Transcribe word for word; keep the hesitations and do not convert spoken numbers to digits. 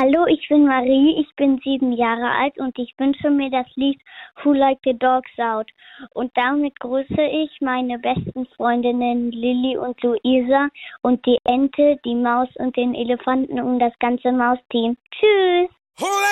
Hallo, ich bin Marie, ich bin sieben Jahre alt und ich wünsche mir das Lied Who Let the Dogs Out. Und damit grüße ich meine besten Freundinnen Lilly und Luisa und die Ente, die Maus und den Elefanten und das ganze Mausteam. Tschüss!